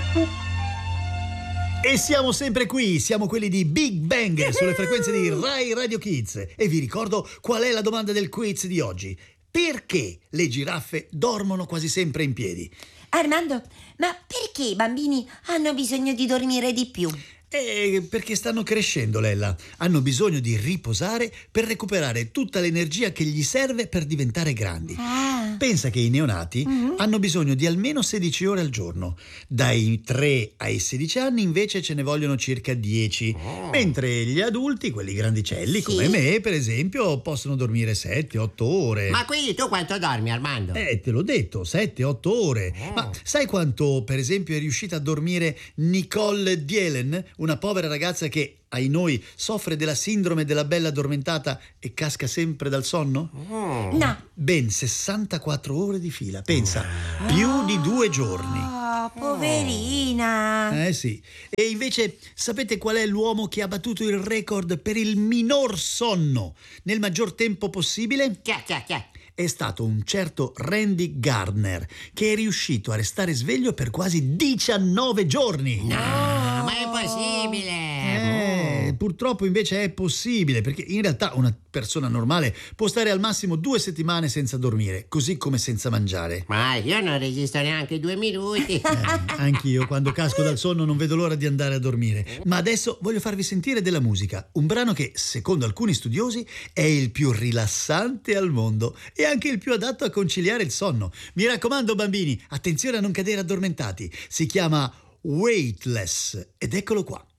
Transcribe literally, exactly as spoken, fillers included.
E siamo sempre qui, siamo quelli di Big Bang sulle frequenze di Rai Radio Kids. E vi ricordo qual è la domanda del quiz di oggi. Perché le giraffe dormono quasi sempre in piedi? Armando, ma perché i bambini hanno bisogno di dormire di più? Eh, perché stanno crescendo, Lella. Hanno bisogno di riposare per recuperare tutta l'energia che gli serve per diventare grandi. Ah. Pensa che i neonati Mm-hmm. hanno bisogno di almeno sedici ore al giorno. Dai tre ai sedici anni invece ce ne vogliono circa dieci. Oh. Mentre gli adulti, quelli grandicelli Sì. come me, per esempio, possono dormire sette otto ore. Ma quindi tu quanto dormi, Armando? Eh, te l'ho detto, sette otto ore. Oh. Ma sai quanto, per esempio, è riuscita a dormire Nicole Dielen, una povera ragazza che, ai noi, soffre della sindrome della bella addormentata e casca sempre dal sonno? Oh. No. Ben sessantaquattro ore di fila, pensa, più di due giorni. Oh, poverina. Eh sì. E invece, sapete qual è l'uomo che ha battuto il record per il minor sonno nel maggior tempo possibile? Chi è, chi è, chi è? È stato un certo Randy Gardner, che è riuscito a restare sveglio per quasi diciannove giorni. No, ma è impossibile. Eh, purtroppo invece è possibile, perché in realtà una persona normale può stare al massimo due settimane senza dormire, così come senza mangiare. Ma io non resisto neanche due minuti. Eh, anch'io quando casco dal sonno non vedo l'ora di andare a dormire. Ma adesso voglio farvi sentire della musica, un brano che, secondo alcuni studiosi, è il più rilassante al mondo e anche il più adatto a conciliare il sonno. Mi raccomando, bambini, attenzione a non cadere addormentati. Si chiama Weightless ed eccolo qua.